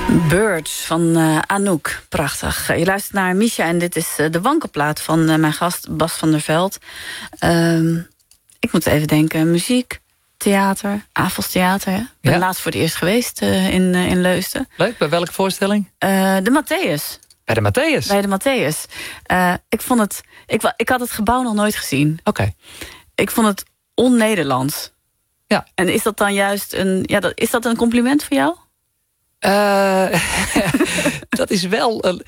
Birds van Anouk. Prachtig. Je luistert naar Misha en dit is de wankelplaat van mijn gast Bas van der Veld. Ik moet even denken, muziek, theater, avondstheater. Hè? Ik ben laatst voor het eerst geweest in Leusden. Leuk, bij welke voorstelling? De Matthäus. Bij de Matthäus? Bij de Matthäus. Ik had het gebouw nog nooit gezien. Oké. Ik vond het on-Nederlands. Ja. En is dat dan juist is dat een compliment voor jou? Dat is wel...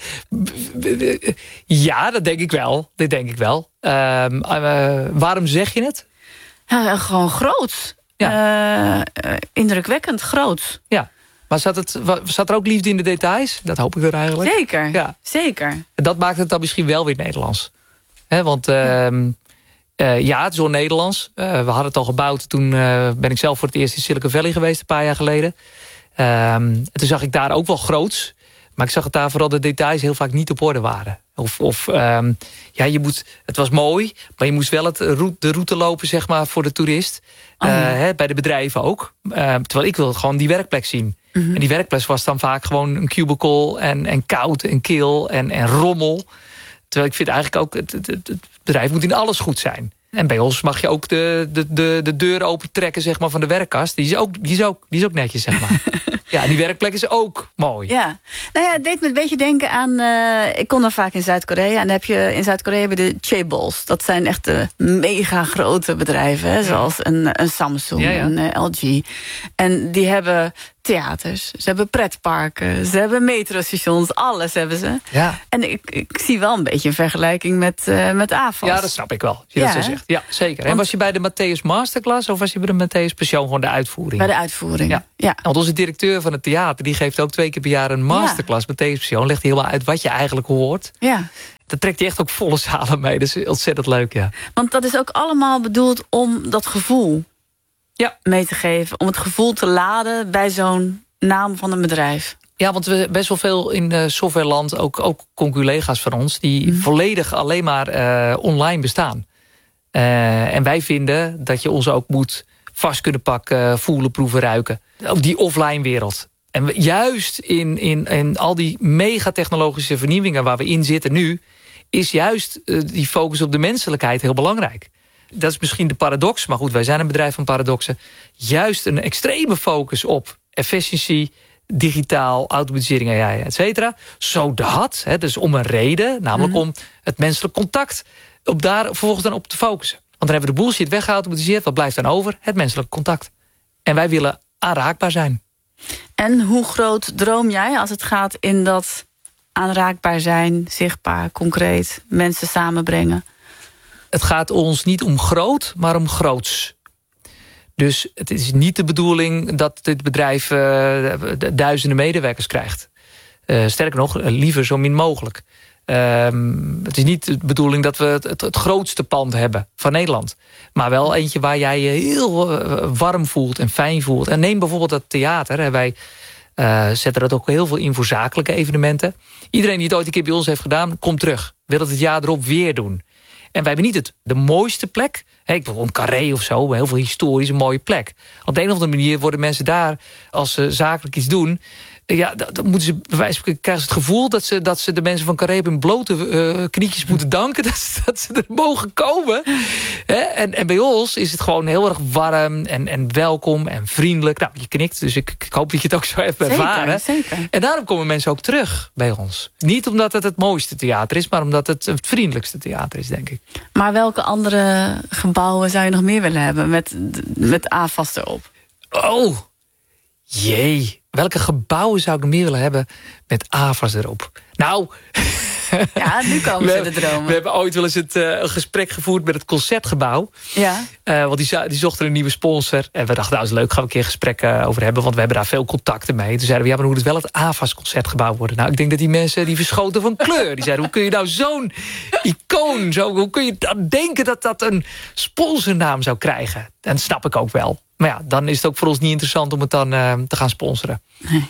ja, dat denk ik wel. Waarom zeg je het? Ja, gewoon groots. Ja. Indrukwekkend groots. Ja, maar zat er ook liefde in de details? Dat hoop ik er eigenlijk. Zeker, ja. Zeker. En dat maakt het dan misschien wel weer Nederlands. Want het is wel Nederlands. We hadden het al gebouwd. Toen ben ik zelf voor het eerst in Silicon Valley geweest, een paar jaar geleden. En toen zag ik daar ook wel groots. Maar ik zag het daar vooral de details heel vaak niet op orde waren. Het was mooi, maar je moest wel de route lopen, zeg maar, voor de toerist. Bij de bedrijven ook. Terwijl ik wilde gewoon die werkplek zien. Mm-hmm. En die werkplek was dan vaak gewoon een cubicle en koud en kil en rommel. Terwijl ik vind eigenlijk ook, het bedrijf moet in alles goed zijn. En bij ons mag je ook de deur open trekken, zeg maar, van de werkkast. Die is ook netjes, zeg maar. Ja, die werkplek is ook mooi. Ja. Nou ja, het deed me een beetje denken aan... ik kom dan vaak in Zuid-Korea. En dan heb je in Zuid-Korea de chaebols. Dat zijn echt de mega grote bedrijven. Hè, zoals een Samsung, een LG. En die hebben theaters. Ze hebben pretparken. Ze hebben metrostations. Alles hebben ze. Ja. En ik zie wel een beetje een vergelijking met AFAS. Ja, dat snap ik wel. Je dat zo zegt. Ja, zeker. En was je bij de Matthäus Masterclass of was je bij de Matthäus Passion, gewoon de uitvoering? Bij de uitvoering, ja. Want onze directeur van het theater, die geeft ook 2 keer per jaar een masterclass. Matthäus Passion, legt hij helemaal uit wat je eigenlijk hoort. Ja. Dat trekt hij echt ook volle zalen mee. Dat is ontzettend leuk, ja. Want dat is ook allemaal bedoeld om dat gevoel mee te geven. Om het gevoel te laden bij zo'n naam van een bedrijf. Ja, want we best wel veel in softwareland, ook conculega's van ons, die volledig alleen maar online bestaan. En wij vinden dat je ons ook moet vast kunnen pakken, voelen, proeven, ruiken. Ook die offline wereld. En juist in al die megatechnologische vernieuwingen waar we in zitten nu, is juist die focus op de menselijkheid heel belangrijk. Dat is misschien de paradox, maar goed, wij zijn een bedrijf van paradoxen. Juist een extreme focus op efficiëntie, digitaal, automatisering, AI, et cetera. Zodat, dus om een reden, namelijk om het menselijk contact, op daar vervolgens dan op te focussen. Want dan hebben we de bullshit weggeautomatiseerd. Wat blijft dan over? Het menselijk contact. En wij willen aanraakbaar zijn. En hoe groot droom jij als het gaat in dat aanraakbaar zijn, zichtbaar, concreet, mensen samenbrengen? Het gaat ons niet om groot, maar om groots. Dus het is niet de bedoeling dat dit bedrijf duizenden medewerkers krijgt. Sterker nog, liever zo min mogelijk. Het is niet de bedoeling dat we het grootste pand hebben van Nederland. Maar wel eentje waar jij je heel warm voelt en fijn voelt. En neem bijvoorbeeld dat theater. Wij zetten dat ook heel veel in voor zakelijke evenementen. Iedereen die het ooit een keer bij ons heeft gedaan, komt terug. Wil het jaar erop weer doen. En wij hebben niet de mooiste plek. Ik bedoel, een Carré of zo, heel veel historisch, een mooie plek. Op de een of andere manier worden mensen daar, als ze zakelijk iets doen, dan moeten ze, bij wijze van krijgen ze het gevoel dat ze de mensen van Carré op hun blote knietjes moeten danken dat ze er mogen komen. En bij ons is het gewoon heel erg warm en welkom en vriendelijk. Nou, je knikt, dus ik hoop dat je het ook zo even ervaren. Zeker. En daarom komen mensen ook terug bij ons. Niet omdat het mooiste theater is, maar omdat het vriendelijkste theater is, denk ik. Maar welke andere gebouwen zou je nog meer willen hebben met AFAS erop? Oh, jee. Welke gebouwen zou ik meer willen hebben met AFAS erop? Nou, ja, nu komen ze de dromen. We hebben ooit wel eens een gesprek gevoerd met het Concertgebouw. Ja. Want die zochten een nieuwe sponsor. En we dachten, nou is leuk, gaan we een keer gesprekken over hebben. Want we hebben daar veel contacten mee. Toen zeiden we, maar hoe moet het wel het AFAS Concertgebouw worden? Nou, ik denk dat die mensen, die verschoten van kleur. Die zeiden, hoe kun je nou zo'n icoon, hoe kun je dan denken dat dat een sponsornaam zou krijgen? En dat snap ik ook wel. Maar ja, dan is het ook voor ons niet interessant om het dan te gaan sponsoren. Nee.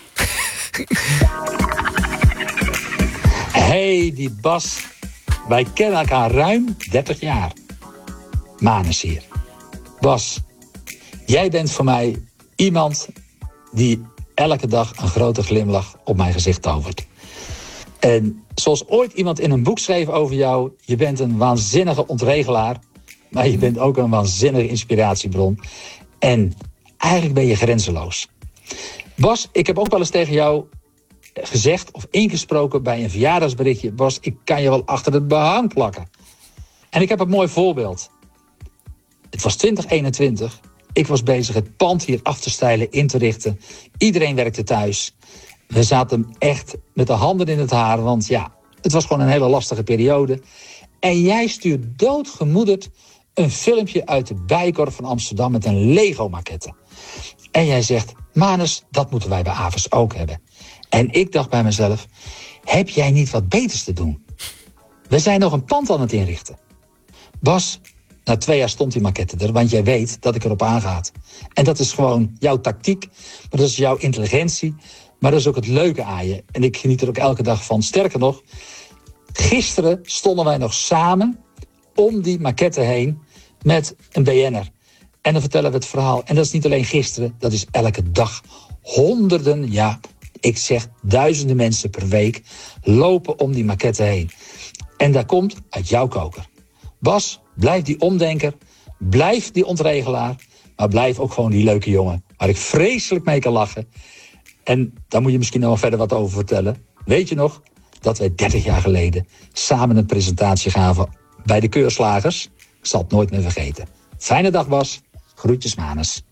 Hey, die Bas. Wij kennen elkaar ruim 30 jaar. Manus hier. Bas, jij bent voor mij iemand die elke dag een grote glimlach op mijn gezicht tovert. En zoals ooit iemand in een boek schreef over jou, je bent een waanzinnige ontregelaar, maar je bent ook een waanzinnige inspiratiebron. En eigenlijk ben je grenzeloos. Bas, ik heb ook wel eens tegen jou gezegd of ingesproken bij een verjaardagsberichtje. Bas, ik kan je wel achter het behang plakken. En ik heb een mooi voorbeeld. Het was 2021. Ik was bezig het pand hier af te stijlen, in te richten. Iedereen werkte thuis. We zaten echt met de handen in het haar, want ja, het was gewoon een hele lastige periode. En jij stuurt doodgemoederd een filmpje uit de Bijenkorf van Amsterdam met een Lego-maquette. En jij zegt, Manus, dat moeten wij bij Avers ook hebben. En ik dacht bij mezelf, heb jij niet wat beters te doen? We zijn nog een pand aan het inrichten. Bas, na 2 jaar stond die maquette er, want jij weet dat ik erop aangaat. En dat is gewoon jouw tactiek, maar dat is jouw intelligentie. Maar dat is ook het leuke aan je. En ik geniet er ook elke dag van. Sterker nog, gisteren stonden wij nog samen om die maquette heen met een BN'er. En dan vertellen we het verhaal. En dat is niet alleen gisteren, dat is elke dag. Honderden, ja, ik zeg duizenden mensen per week lopen om die maquette heen. En dat komt uit jouw koker. Bas, blijf die omdenker, blijf die ontregelaar, maar blijf ook gewoon die leuke jongen waar ik vreselijk mee kan lachen. En daar moet je misschien nog wel verder wat over vertellen. Weet je nog dat wij 30 jaar geleden samen een presentatie gaven bij de Keurslagers? Ik zal het nooit meer vergeten. Fijne dag, Bas. Groetjes, Manus.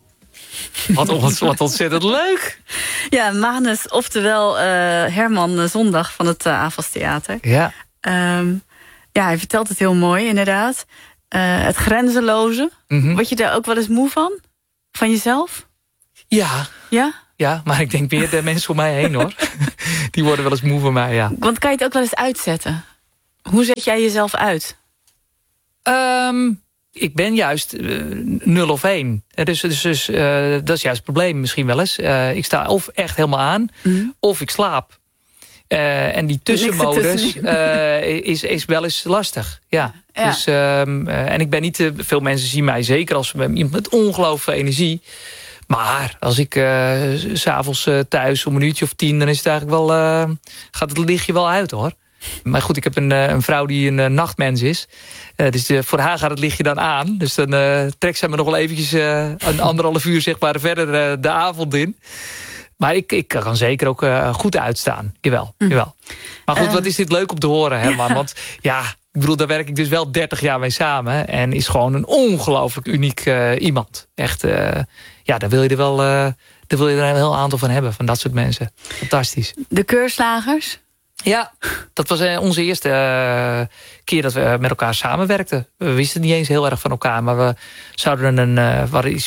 Wat ontzettend leuk. Ja, Manus, oftewel Herman Zondag van het Avals Theater. Ja. Ja, hij vertelt het heel mooi, inderdaad. Het grenzeloze. Mm-hmm. Word je daar ook wel eens moe van? Van jezelf? Ja. Ja? Ja, maar ik denk meer de mensen om mij heen, hoor. Die worden wel eens moe van mij, ja. Want kan je het ook wel eens uitzetten? Hoe zet jij jezelf uit? Ik ben juist 0 of 1. Dus dat is juist het probleem misschien wel eens. Ik sta of echt helemaal aan, of ik slaap. En die tussenmodus is wel eens lastig. Ja. Dus, en ik ben niet... veel mensen zien mij zeker als iemand met ongelooflijk veel energie. Maar als ik 's avonds thuis om 10:00 of 10... dan is het eigenlijk wel, gaat het lichtje wel uit, hoor. Maar goed, ik heb een vrouw die een nachtmens is. Dus voor haar gaat het lichtje dan aan. Dus dan trekt zij me nog wel eventjes een 1,5 uur zeg maar, verder de avond in. Maar ik kan zeker ook goed uitstaan. Jawel. Maar goed, wat is dit leuk om te horen, Herman? Want ja, ik bedoel, daar werk ik dus wel 30 jaar mee samen. En is gewoon een ongelooflijk uniek iemand. Echt, ja, daar wil je er wel... daar wil je er een heel aantal van hebben, van dat soort mensen. Fantastisch. De Keurslagers? Ja, dat was onze eerste keer dat we met elkaar samenwerkten. We wisten niet eens heel erg van elkaar, maar we zouden